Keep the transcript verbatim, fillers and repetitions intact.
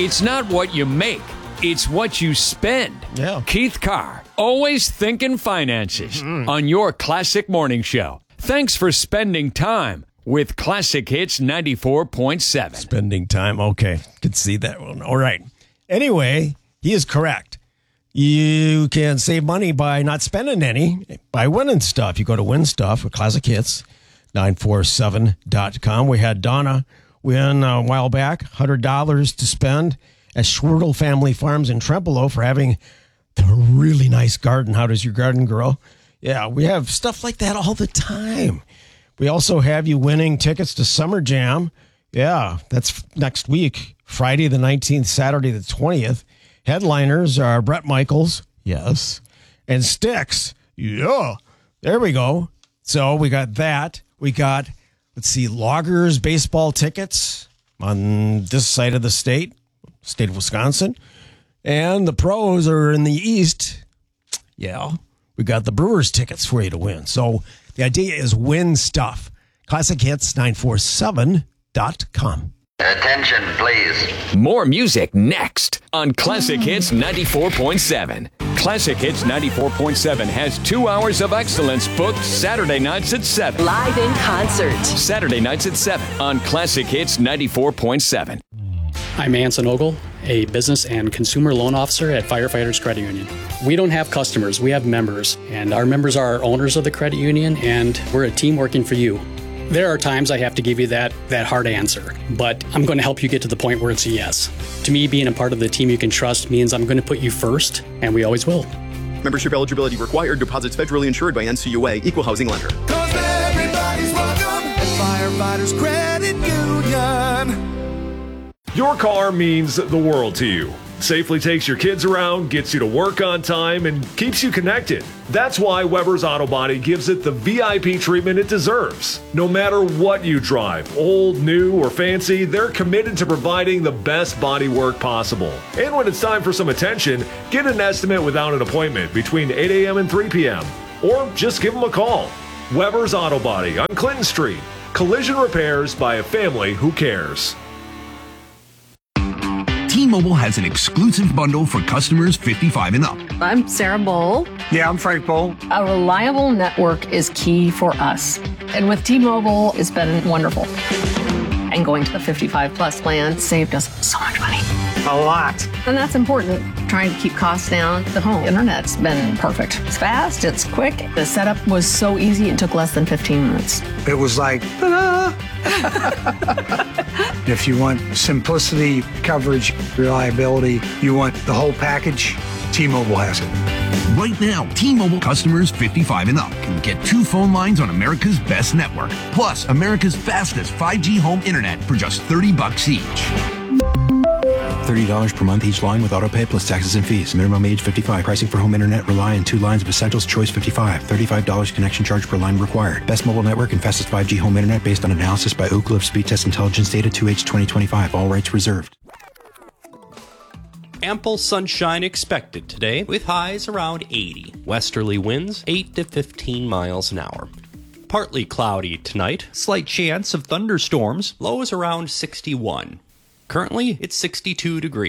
It's not what you make, it's what you spend. Yeah. Keith Carr, always thinking finances mm-hmm. on your Classic Morning Show. Thanks for spending time with Classic Hits ninety-four point seven. Spending time. Okay. Could see that one. All right. Anyway, he is correct. You can save money by not spending any, by winning stuff. You go to Win Stuff with Classic Hits nine four seven dot com. We had Donna win a while back, one hundred dollars to spend at Schwertle Family Farms in Trempealeau for having the really nice garden. How does your garden grow? Yeah, we have stuff like that all the time. We also have you winning tickets to Summer Jam. Yeah, that's next week, Friday the nineteenth, Saturday the twentieth. Headliners are Bret Michaels, yes, and Styx. Yeah, there we go. So we got that. We got, let's see, Loggers baseball tickets on this side of the state, state of Wisconsin. And the pros are in the East. Yeah, we got the Brewers tickets for you to win. So the idea is win stuff. Classic Hits nine four seven dot com. Attention, please. More music next on Classic Hits ninety-four point seven. Classic Hits ninety-four point seven has two hours of excellence booked Saturday nights at seven. Live in concert. Saturday nights at seven on Classic Hits ninety-four point seven. I'm Anson Ogle, a business and consumer loan officer at Firefighters Credit Union. We don't have customers, we have members, and our members are our owners of the credit union, and we're a team working for you. There are times I have to give you that, that hard answer, but I'm going to help you get to the point where it's a yes. To me, being a part of the team you can trust means I'm going to put you first, and we always will. Membership eligibility required. Deposits federally insured by N C U A. Equal housing lender. Cause everybody's welcome at Firefighters Credit Union. Your car means the world to you. Safely takes your kids around, gets you to work on time, and keeps you connected. That's why Weber's Auto Body gives it the V I P treatment it deserves. No matter what you drive, old, new, or fancy, they're committed to providing the best body work possible. And when it's time for some attention, get an estimate without an appointment between eight a.m. and three p.m. Or just give them a call. Weber's Auto Body on Clinton Street. Collision repairs by a family who cares. T-Mobile has an exclusive bundle for customers fifty-five and up. I'm Sarah Bowl. Yeah, I'm Frank Bowl. A reliable network is key for us. And with T-Mobile, it's been wonderful. And going to the fifty-five plus plan saved us so much money. A lot. And that's important. Trying to keep costs down. The home internet's been perfect. It's fast, it's quick. The setup was so easy, it took less than fifteen minutes. It was like, ta-da! If you want simplicity, coverage, reliability, you want the whole package, T-Mobile has it. Right now, T-Mobile customers fifty-five and up can get two phone lines on America's best network, plus America's fastest five G home internet for just thirty bucks each. thirty dollars per month each line with autopay plus taxes and fees. Minimum age fifty-five. Pricing for home internet rely on two lines of Essentials Choice fifty-five. thirty-five dollars connection charge per line required. Best mobile network and fastest five G home internet based on analysis by Oak Cliff Speed Test Intelligence Data two H twenty twenty-five. All rights reserved. Ample sunshine expected today with highs around eighty. Westerly winds eight to fifteen miles an hour. Partly cloudy tonight. Slight chance of thunderstorms. Lows around sixty-one. Currently, it's sixty-two degrees.